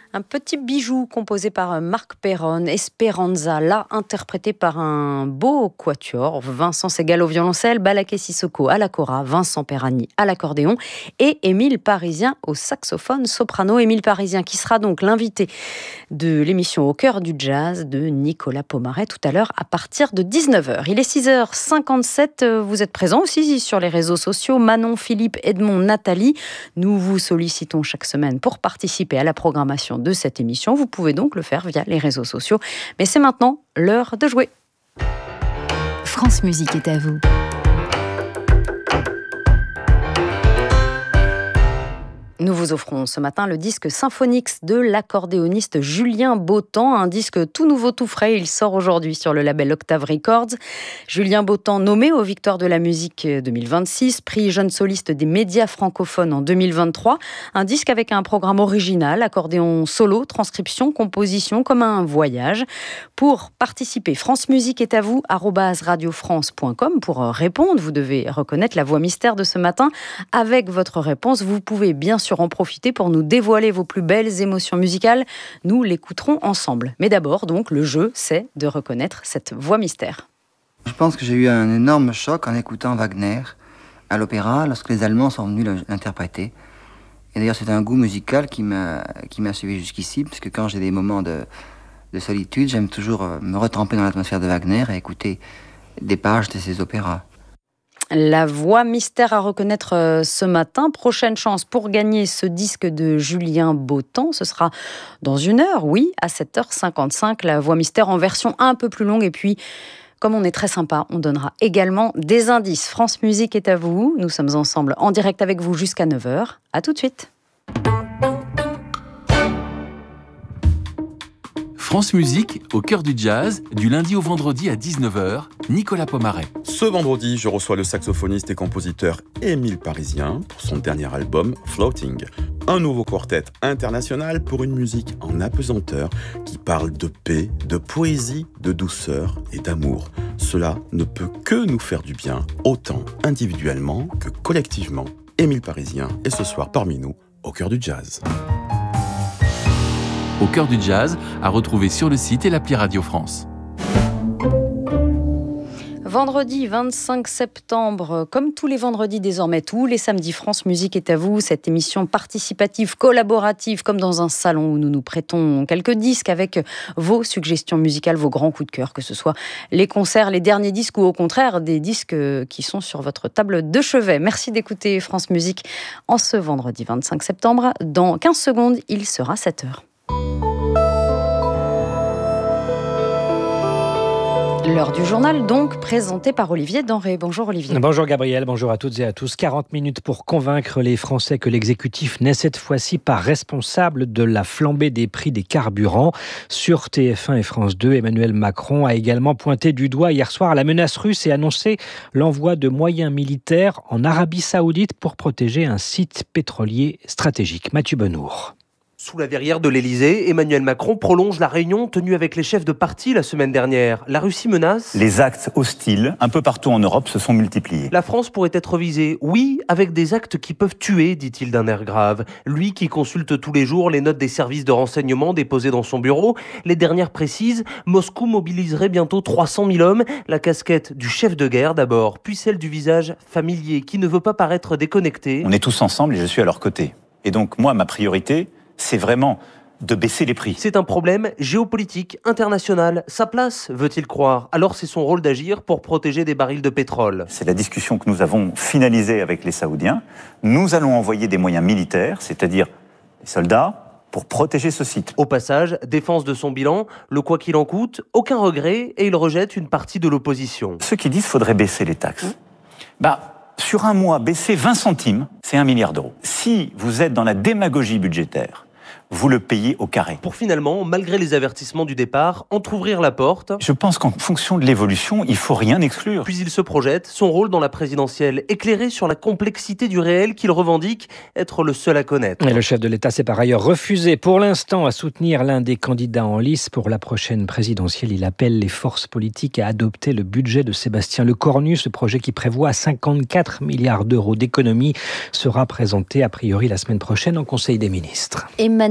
Un petit bijou composé par Marc Perron, Esperanza, là interprété par un beau quatuor, Vincent Segal au violoncelle, Balaké Sissoko à la cora, Vincent Perrani à l'accordéon et Émile Parisien au saxophone soprano. Émile Parisien qui sera donc l'invité de l'émission Au cœur du jazz de Nicolas Pomaret tout à l'heure à partir de 19h. Il est 6h57, vous êtes présents aussi sur les réseaux sociaux, Manon, Philippe, Edmond, Nathalie. Nous vous sollicitons chaque semaine pour participer à la programmation de cette émission. Vous pouvez donc le faire via les réseaux sociaux. Mais c'est maintenant l'heure de jouer. France Musique est à vous. Nous vous offrons ce matin le disque Symphonix de l'accordéoniste Julien Bautan, un disque tout nouveau, tout frais. Il sort aujourd'hui sur le label Octave Records. Julien Bautan, nommé aux Victoires de la musique 2026, prix jeune soliste des médias francophones en 2023. Un disque avec un programme original, accordéon solo, transcription, composition, comme un voyage. Pour participer, France Musique est à vous, @radiofrance.com. Pour répondre, vous devez reconnaître la voix mystère de ce matin. Avec votre réponse, vous pouvez bien sûr en profiter pour nous dévoiler vos plus belles émotions musicales. Nous l'écouterons ensemble. Mais d'abord, donc, le jeu, c'est de reconnaître cette voix mystère. Je pense que j'ai eu un énorme choc en écoutant Wagner à l'opéra lorsque les Allemands sont venus l'interpréter. Et d'ailleurs, c'est un goût musical qui m'a suivi jusqu'ici, parce que quand j'ai des moments de solitude, j'aime toujours me retremper dans l'atmosphère de Wagner et écouter des pages de ses opéras. La voix mystère à reconnaître ce matin. Prochaine chance pour gagner ce disque de Julien Bautan. Ce sera dans 1 heure, oui, à 7h55. La voix mystère en version un peu plus longue. Et puis, comme on est très sympa, on donnera également des indices. France Musique est à vous. Nous sommes ensemble en direct avec vous jusqu'à 9h. À tout de suite. France Musique, au cœur du jazz, du lundi au vendredi à 19h, Nicolas Pomaret. Ce vendredi, je reçois le saxophoniste et compositeur Émile Parisien pour son dernier album Floating. Un nouveau quartet international pour une musique en apesanteur qui parle de paix, de poésie, de douceur et d'amour. Cela ne peut que nous faire du bien, autant individuellement que collectivement. Émile Parisien est ce soir parmi nous, au cœur du jazz. Au cœur du jazz, à retrouver sur le site et l'appli Radio France. Vendredi 25 septembre, comme tous les vendredis désormais, tous les samedis, France Musique est à vous. Cette émission participative, collaborative, comme dans un salon où nous nous prêtons quelques disques avec vos suggestions musicales, vos grands coups de cœur, que ce soit les concerts, les derniers disques ou au contraire des disques qui sont sur votre table de chevet. Merci d'écouter France Musique en ce vendredi 25 septembre. Dans 15 secondes, il sera 7h. L'heure du journal, donc, présentée par Olivier Denré. Bonjour Olivier. Bonjour Gabriel, bonjour à toutes et à tous. 40 minutes pour convaincre les Français que l'exécutif n'est cette fois-ci pas responsable de la flambée des prix des carburants. Sur TF1 et France 2, Emmanuel Macron a également pointé du doigt hier soir la menace russe et annoncé l'envoi de moyens militaires en Arabie Saoudite pour protéger un site pétrolier stratégique. Mathieu Benour. Sous la verrière de l'Elysée, Emmanuel Macron prolonge la réunion tenue avec les chefs de parti la semaine dernière. La Russie menace. Les actes hostiles, un peu partout en Europe, se sont multipliés. La France pourrait être visée, oui, avec des actes qui peuvent tuer, dit-il d'un air grave. Lui qui consulte tous les jours les notes des services de renseignement déposées dans son bureau, les dernières précisent, Moscou mobiliserait bientôt 300 000 hommes. La casquette du chef de guerre d'abord, puis celle du visage familier qui ne veut pas paraître déconnecté. On est tous ensemble et je suis à leur côté. Et donc moi, ma priorité, c'est vraiment de baisser les prix. C'est un problème géopolitique, international. Sa place, veut-il croire. Alors c'est son rôle d'agir pour protéger des barils de pétrole. C'est la discussion que nous avons finalisée avec les Saoudiens. Nous allons envoyer des moyens militaires, c'est-à-dire des soldats, pour protéger ce site. Au passage, défense de son bilan, le quoi qu'il en coûte, aucun regret, et il rejette une partie de l'opposition. Ceux qui disent qu'il faudrait baisser les taxes, sur un mois, baisser 20 centimes, c'est 1 milliard d'euros. Si vous êtes dans la démagogie budgétaire, vous le payez au carré. Pour finalement, malgré les avertissements du départ, entrouvrir la porte. Je pense qu'en fonction de l'évolution, il faut rien exclure. Puis il se projette, son rôle dans la présidentielle, éclairé sur la complexité du réel qu'il revendique être le seul à connaître. Et le chef de l'État s'est par ailleurs refusé pour l'instant à soutenir l'un des candidats en lice pour la prochaine présidentielle. Il appelle les forces politiques à adopter le budget de Sébastien Lecornu. Ce projet qui prévoit 54 milliards d'euros d'économies sera présenté a priori la semaine prochaine en Conseil des ministres. Emmanuel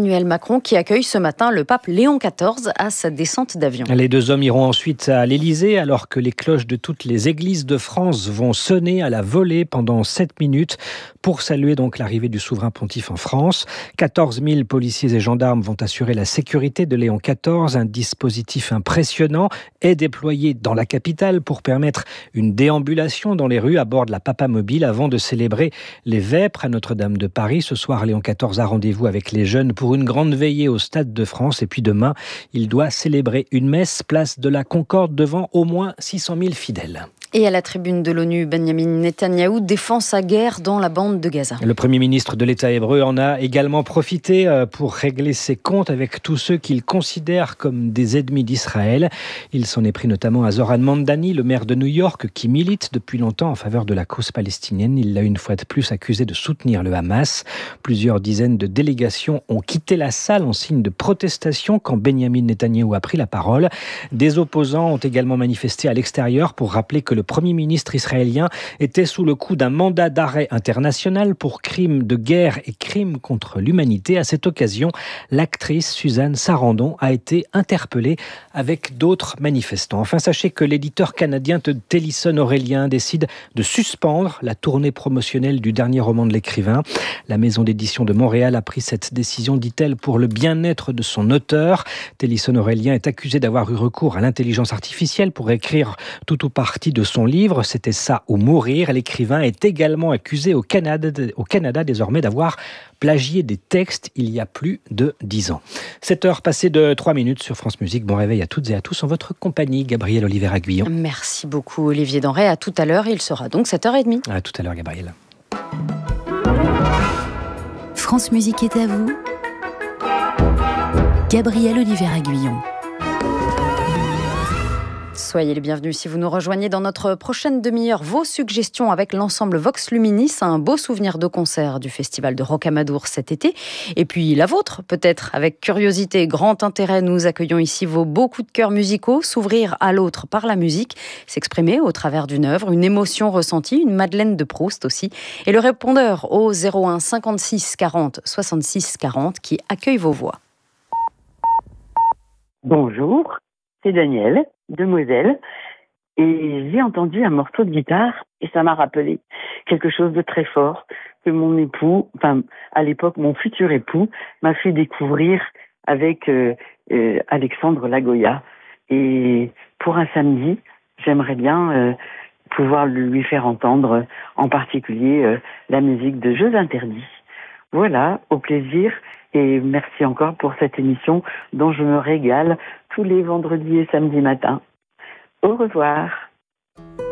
Emmanuel Macron qui accueille ce matin le pape Léon XIV à sa descente d'avion. Les deux hommes iront ensuite à l'Élysée alors que les cloches de toutes les églises de France vont sonner à la volée pendant 7 minutes pour saluer donc l'arrivée du souverain pontife en France. 14 000 policiers et gendarmes vont assurer la sécurité de Léon XIV. Un dispositif impressionnant est déployé dans la capitale pour permettre une déambulation dans les rues à bord de la Papamobile avant de célébrer les Vêpres à Notre-Dame de Paris. Ce soir, Léon XIV a rendez-vous avec les jeunes pour une grande veillée au Stade de France. Et puis demain, il doit célébrer une messe place de la Concorde devant au moins 600 000 fidèles. Et à la tribune de l'ONU, Benjamin Netanyahou défend sa guerre dans la bande de Gaza. Le Premier ministre de l'État hébreu en a également profité pour régler ses comptes avec tous ceux qu'il considère comme des ennemis d'Israël. Il s'en est pris notamment à Zoran Mandani, le maire de New York, qui milite depuis longtemps en faveur de la cause palestinienne. Il l'a une fois de plus accusé de soutenir le Hamas. Plusieurs dizaines de délégations ont quitté la salle en signe de protestation quand Benjamin Netanyahou a pris la parole. Des opposants ont également manifesté à l'extérieur pour rappeler que le Premier ministre israélien était sous le coup d'un mandat d'arrêt international pour crimes de guerre et crimes contre l'humanité. À cette occasion, l'actrice Suzanne Sarandon a été interpellée avec d'autres manifestants. Enfin, sachez que l'éditeur canadien Télisson Aurélien décide de suspendre la tournée promotionnelle du dernier roman de l'écrivain. La maison d'édition de Montréal a pris cette décision, dit-elle, pour le bien-être de son auteur. Télisson Aurélien est accusé d'avoir eu recours à l'intelligence artificielle pour écrire tout ou partie de son livre. C'était ça ou mourir. L'écrivain est également accusé au Canada désormais d'avoir plagié des textes il y a plus de 10 ans. 7 heures passées de 3 minutes sur France Musique. Bon réveil à toutes et à tous en votre compagnie. Gabriel Oliver-Aguillon. Merci beaucoup Olivier Denrey. À tout à l'heure. Il sera donc 7h30. À tout à l'heure Gabriel. France Musique est à vous. Gabriel Oliver-Aguillon. Soyez les bienvenus si vous nous rejoignez dans notre prochaine demi-heure. Vos suggestions avec l'ensemble Vox Luminis, un beau souvenir de concert du festival de Rocamadour cet été. Et puis la vôtre, peut-être, avec curiosité et grand intérêt, nous accueillons ici vos beaux coups de cœur musicaux. S'ouvrir à l'autre par la musique, s'exprimer au travers d'une œuvre, une émotion ressentie, une Madeleine de Proust aussi. Et le répondeur au 01 56 40 66 40 qui accueille vos voix. Bonjour, c'est Daniel de Moselle et j'ai entendu un morceau de guitare et ça m'a rappelé quelque chose de très fort que mon époux, enfin à l'époque mon futur époux, m'a fait découvrir avec Alexandre Lagoya. Et pour un samedi, j'aimerais bien pouvoir lui faire entendre en particulier la musique de Jeux interdits. Voilà, au plaisir. Et merci encore pour cette émission dont je me régale tous les vendredis et samedis matins. Au revoir.